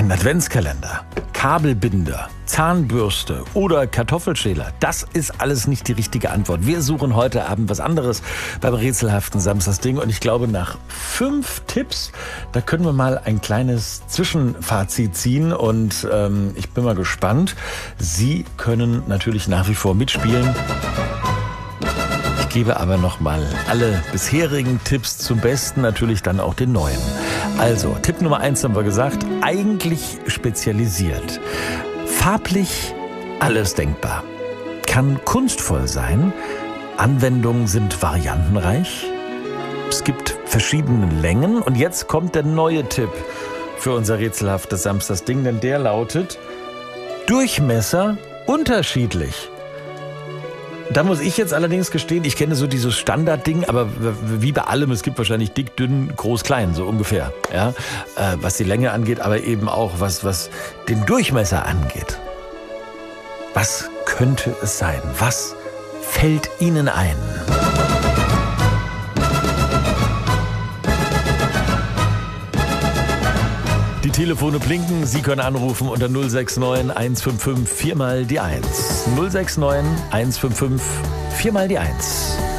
Ein Adventskalender, Kabelbinder, Zahnbürste oder Kartoffelschäler. Das ist alles nicht die richtige Antwort. Wir suchen heute Abend was anderes beim rätselhaften Samstagsding. Und ich glaube, nach 5 Tipps, da können wir mal ein kleines Zwischenfazit ziehen. Und ich bin mal gespannt. Sie können natürlich nach wie vor mitspielen. Ich gebe aber nochmal alle bisherigen Tipps zum Besten, natürlich dann auch den neuen. Also, Tipp Nummer 1 haben wir gesagt, eigentlich spezialisiert. Farblich alles denkbar. Kann kunstvoll sein. Anwendungen sind variantenreich. Es gibt verschiedene Längen. Und jetzt kommt der neue Tipp für unser rätselhaftes Samstagsding, denn der lautet Durchmesser unterschiedlich. Da muss ich jetzt allerdings gestehen, ich kenne so dieses Standardding, aber wie bei allem, es gibt wahrscheinlich dick, dünn, groß, klein, so ungefähr. Ja? Was die Länge angeht, aber eben auch was den Durchmesser angeht. Was könnte es sein? Was fällt Ihnen ein? Die Telefone blinken, Sie können anrufen unter 069 155 4 mal die 1. 069 155 4 mal die 1.